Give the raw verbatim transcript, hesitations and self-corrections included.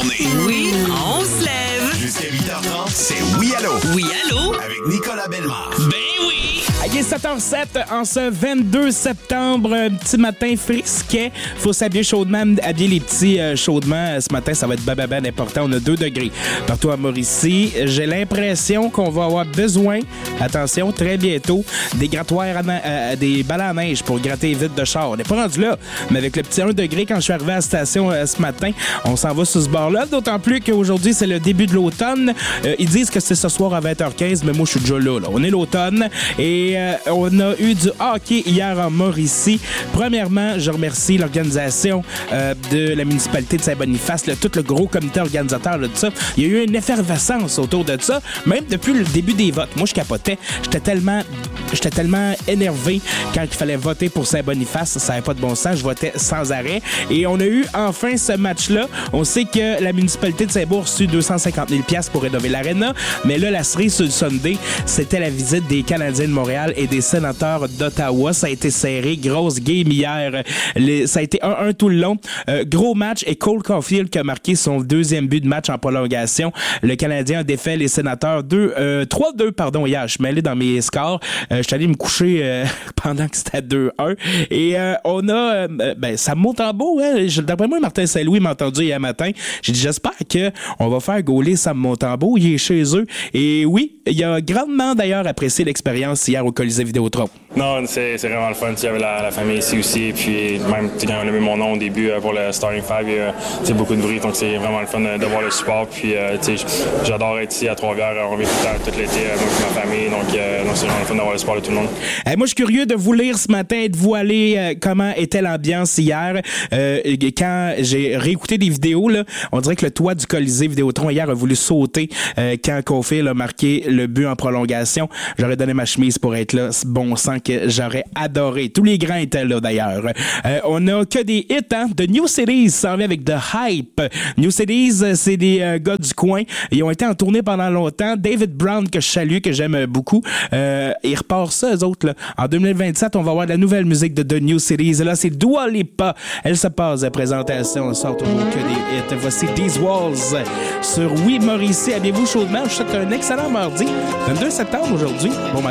journée. Oui, on se lève. Jusqu'à huit heures trente, c'est Oui Allô. Oui, allô? Avec Nicolas Bellemare. Ben oui! Il est sept heures sept en ce vingt-deux septembre, un petit matin frisquet. Faut s'habiller chaudement, habiller les petits euh, chaudement. Ce matin, ça va être bababa important. On a deux degrés partout à Mauricie. J'ai l'impression qu'on va avoir besoin, attention, très bientôt, des grattoirs, à na- euh, des balles à neige pour gratter les vitres de char. On n'est pas rendu là, mais avec le petit un degré quand je suis arrivé à la station euh, ce matin, on s'en va sur ce bord-là. D'autant plus qu'aujourd'hui, c'est le début de l'automne. Euh, ils disent que c'est ce soir à vingt heures quinze, mais moi, je suis déjà là, là. On est l'automne et euh, on a eu du hockey hier en Mauricie. Premièrement, je remercie l'organisation euh, de la municipalité de Saint-Boniface, là, tout le gros comité organisateur là, de ça. Il y a eu une effervescence autour de ça, même depuis le début des votes. Moi, je capotais. J'étais tellement, j'étais tellement énervé quand il fallait voter pour Saint-Boniface. Ça n'avait pas de bon sens. Je votais sans arrêt. Et on a eu enfin ce match-là. On sait que la municipalité de Saint-Bourg a reçu deux cent cinquante mille dollars pour rénover l'aréna, mais là, la cerise sur le Sunday, c'était la visite des Canadiens de Montréal et des sénateurs d'Ottawa. Ça a été serré. Grosse game hier. Les, ça a été un un tout le long. Euh, gros match et Cole Caulfield qui a marqué son deuxième but de match en prolongation. Le Canadien a défait les sénateurs deux, euh, trois deux pardon, hier. Je suis mêlé dans mes scores. Euh, je suis allé me coucher euh, pendant que c'était deux un. Et euh, on a... Euh, ben, ça monte en beau. Hein? D'après moi, Martin Saint-Louis m'a entendu hier matin. J'ai dit, j'espère qu'on va faire gauler Sam Montembeault. Il est chez eux. Et oui, il a grandement d'ailleurs apprécié l'expérience hier au Colisée Vidéotron. Non, c'est, c'est vraiment le fun. Il y avait la, la famille ici aussi. Et puis, même quand on a mis mon nom au début euh, pour le Starting Five, il y a beaucoup de bruit. Donc, c'est vraiment le fun de, de voir le support. Puis, euh, j'adore être ici à Trois-Rivières. On vit tout, le temps, tout l'été, euh, moi et ma famille. Donc, euh, donc, c'est vraiment le fun d'avoir le support de tout le monde. Hey, moi, je suis curieux de vous lire ce matin et de vous aller euh, comment était l'ambiance hier. Euh, quand j'ai réécouté des vidéos, là, on dirait que le toit du Colisée Vidéotron hier a voulu sauter euh, quand Caulfield a marqué le but en prolongation. J'aurais donné ma chemise pour être là. C'est bon sang que j'aurais adoré. Tous les grands étaient là, d'ailleurs. Euh, on a que des hits, hein? The New Cities s'en vient avec The Hype. New Cities, c'est des euh, gars du coin. Ils ont été en tournée pendant longtemps. David Brown, que je salue, que j'aime beaucoup. Euh, ils repartent ça, eux autres, là. En deux mille vingt-sept, on va avoir de la nouvelle musique de The New Cities. Et là, c'est Dua Lipa. Elle se passe à présentation. On sort toujours que des hits. Voici These Walls sur Oui Mauricie. Habillez-vous chaudement. Je vous souhaite un excellent mardi. vingt-deux septembre aujourd'hui. Bon matin.